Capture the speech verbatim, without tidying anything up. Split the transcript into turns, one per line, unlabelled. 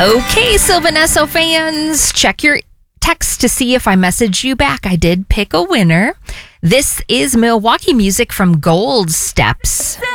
Okay, Sylvanesso fans, check your text to see if I messaged you back. I did pick a winner. This is Milwaukee music from Gold Steps.